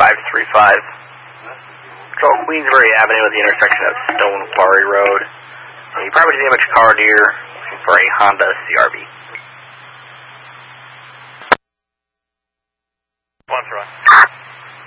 535. Control Queensbury Avenue at the intersection of Stone Quarry Road. A property damage car near looking for a Honda CRV. One for us.